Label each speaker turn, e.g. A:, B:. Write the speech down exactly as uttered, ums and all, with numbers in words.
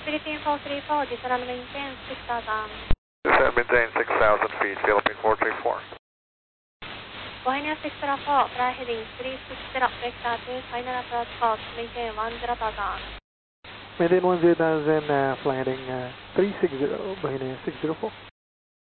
A: Philippine four three four, descend maintain six thousand.
B: Descend maintain six thousand feet, Philippine four three four.
A: Bohemia six zero four, fly heading three six zero, vector two, final approach course, maintain one zero thousand.
C: Maintain one zero thousand, uh, fly heading uh, three six zero, Bohemia six zero four.